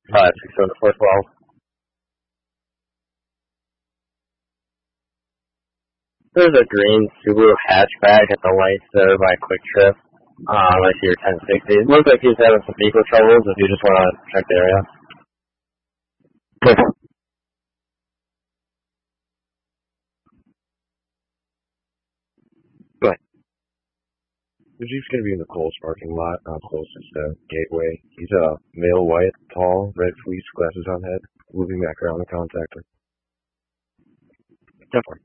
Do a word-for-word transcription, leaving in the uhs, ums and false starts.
Five, six, seven, four, twelve. There's a green Subaru hatchback at the lights there by Quick Trip. Um, I see your ten sixty. It looks like he's having some vehicle troubles if you just want to check the area. Go ahead. The Jeep's going to be in the Kohl's parking lot, uh, closest to Gateway. He's a male white, tall, red fleece, glasses on head, moving back around the contactor. Definitely.